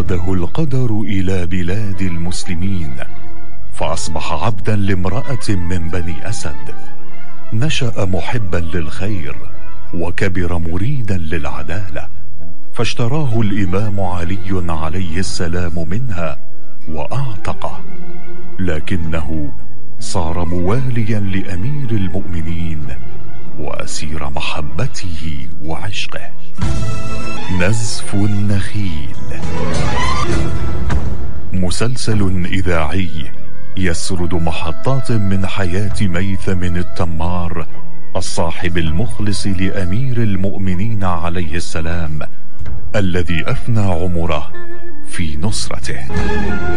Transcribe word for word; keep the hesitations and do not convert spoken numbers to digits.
قاده القدر إلى بلاد المسلمين، فأصبح عبدا لامرأة من بني أسد. نشأ محبا للخير وكبر مريدا للعدالة، فاشتراه الإمام علي عليه السلام منها وأعتقه، لكنه صار مواليا لأمير المؤمنين وأسير محبته وعشقه. نزف النخيل، مسلسل إذاعي يسرد محطات من حياة ميثم التمار، الصاحب المخلص لأمير المؤمنين عليه السلام، الذي أفنى عمره في نصرته.